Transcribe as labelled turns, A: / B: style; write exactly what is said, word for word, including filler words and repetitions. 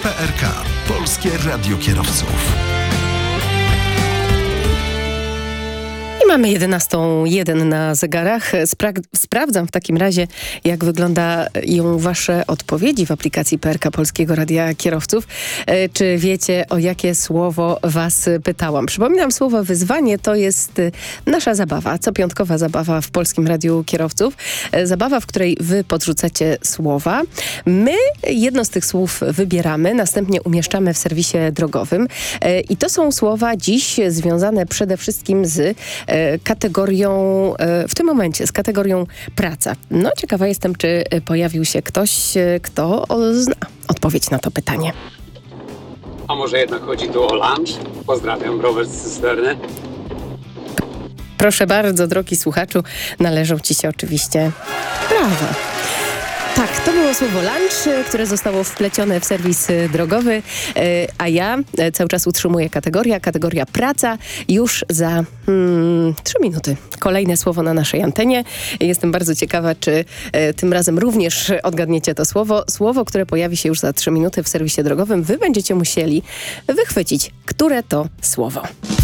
A: P R K. Polskie Radio Kierowców.
B: I mamy jedenastą jeden na zegarach. Spra- sprawdzam w takim razie, jak wyglądają wasze odpowiedzi w aplikacji P R K Polskiego Radia Kierowców. E, czy wiecie, o jakie słowo was pytałam? Przypominam, słowo wyzwanie to jest nasza zabawa, copiątkowa zabawa w Polskim Radiu Kierowców. E, zabawa, w której wy podrzucacie słowa. My jedno z tych słów wybieramy, następnie umieszczamy w serwisie drogowym. E, I to są słowa dziś związane przede wszystkim z kategorią, w tym momencie z kategorią praca. No, ciekawa jestem, czy pojawił się ktoś, kto zna odpowiedź na to pytanie.
C: A może jednak chodzi tu o lunch? Pozdrawiam, Robert z Cysterny.
B: Proszę bardzo, drogi słuchaczu, należą ci się oczywiście brawa. Tak, to było słowo lunch, które zostało wplecione w serwis drogowy, a ja cały czas utrzymuję kategoria, kategoria praca. Już za hmm, trzy minuty kolejne słowo na naszej antenie. Jestem bardzo ciekawa, czy tym razem również odgadniecie to słowo. Słowo, które pojawi się już za trzy minuty w serwisie drogowym. Wy będziecie musieli wychwycić, które to słowo.